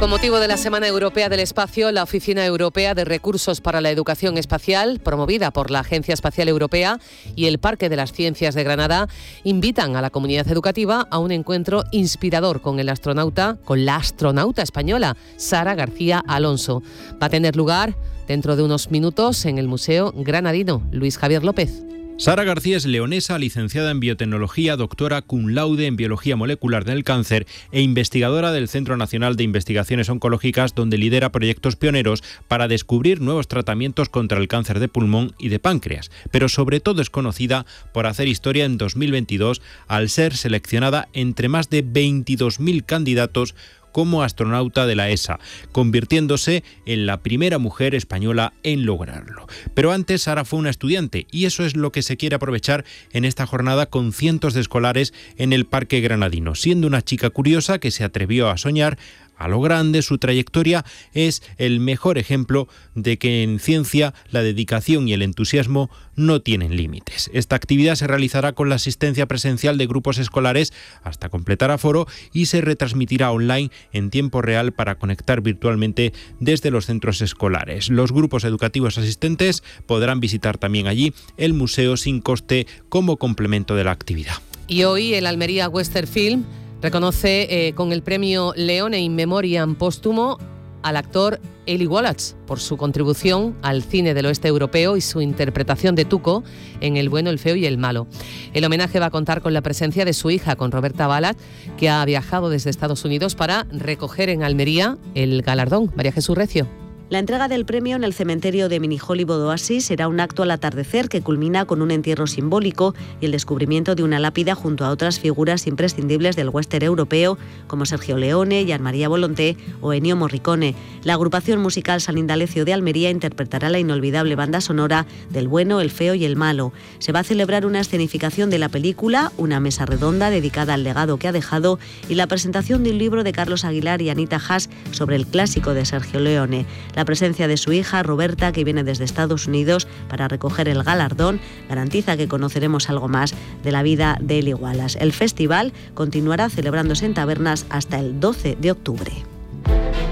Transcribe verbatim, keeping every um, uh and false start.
Con motivo de la Semana Europea del Espacio, la Oficina Europea de Recursos para la Educación Espacial, promovida por la Agencia Espacial Europea y el Parque de las Ciencias de Granada, invitan a la comunidad educativa a un encuentro inspirador con el astronauta, con la astronauta española, Sara García Alonso. Va a tener lugar dentro de unos minutos en el Museo Granadino. Luis Javier López. Sara García es leonesa, licenciada en biotecnología, doctora cum laude en biología molecular del cáncer e investigadora del Centro Nacional de Investigaciones Oncológicas, donde lidera proyectos pioneros para descubrir nuevos tratamientos contra el cáncer de pulmón y de páncreas. Pero sobre todo es conocida por hacer historia en dos mil veintidós al ser seleccionada entre más de veintidós mil candidatos como astronauta de la E S A, convirtiéndose en la primera mujer española en lograrlo. Pero antes Sara fue una estudiante y eso es lo que se quiere aprovechar en esta jornada con cientos de escolares en el Parque Granadino. Siendo una chica curiosa que se atrevió a soñar a lo grande, su trayectoria es el mejor ejemplo de que en ciencia la dedicación y el entusiasmo no tienen límites. Esta actividad se realizará con la asistencia presencial de grupos escolares hasta completar aforo y se retransmitirá online en tiempo real para conectar virtualmente desde los centros escolares. Los grupos educativos asistentes podrán visitar también allí el museo sin coste como complemento de la actividad. Y hoy el Almería Western Film reconoce eh, con el premio Leone in Memoriam póstumo al actor Eli Wallach por su contribución al cine del oeste europeo y su interpretación de Tuco en El bueno, el feo y el malo. El homenaje va a contar con la presencia de su hija, con Roberta Wallach, que ha viajado desde Estados Unidos para recoger en Almería el galardón. María Jesús Recio. La entrega del premio en el cementerio de Mini Hollywood Oasis será un acto al atardecer que culmina con un entierro simbólico y el descubrimiento de una lápida junto a otras figuras imprescindibles del western europeo como Sergio Leone, Gian María Volonté o Ennio Morricone. La agrupación musical San Indalecio de Almería interpretará la inolvidable banda sonora del bueno, el feo y el malo. Se va a celebrar una escenificación de la película, una mesa redonda dedicada al legado que ha dejado y la presentación de un libro de Carlos Aguilar y Anita Haas sobre el clásico de Sergio Leone. La presencia de su hija, Roberta, que viene desde Estados Unidos para recoger el galardón, garantiza que conoceremos algo más de la vida de Eli Wallach. El festival continuará celebrándose en tabernas hasta el doce de octubre.